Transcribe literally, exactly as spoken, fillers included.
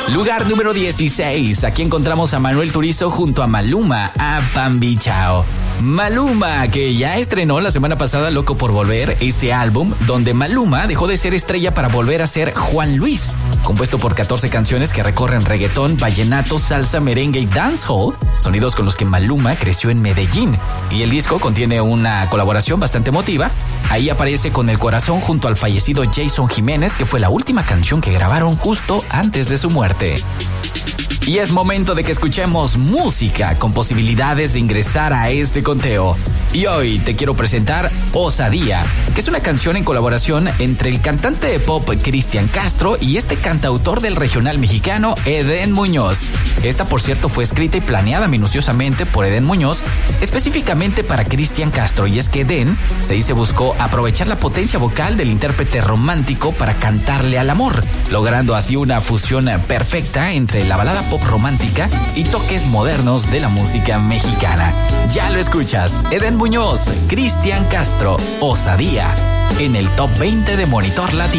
Lugar número dieciséis. Aquí encontramos a Manuel Turizo junto a Maluma, a Bambi Chao. Maluma, que ya estrenó la semana pasada Loco por Volver, ese álbum donde Maluma dejó de ser estrella para volver a ser Juan Luis, compuesto por catorce canciones que recorren reggaetón, vallenato, salsa, merengue y dancehall, sonidos con los que Maluma creció en Medellín. Y el disco contiene una colaboración bastante emotiva. Ahí aparece Con el Corazón junto al fallecido Jason Jiménez, que fue la última canción que grabaron justo antes de su muerte. Y es momento de que escuchemos música con posibilidades de ingresar a este conteo. Y hoy te quiero presentar Osadía, que es una canción en colaboración entre el cantante de pop Cristian Castro y este cantautor del regional mexicano Edén Muñoz. Esta, por cierto, fue escrita y planeada minuciosamente por Edén Muñoz, específicamente para Cristian Castro, y es que Edén se dice buscó aprovechar la potencia vocal del intérprete romántico para cantarle al amor, logrando así una fusión perfecta entre la balada pop romántica y toques modernos de la música mexicana. Ya lo escuchas, Edén Muñoz, Cristian Castro, Osadía, en el Top veinte de Monitor Latino.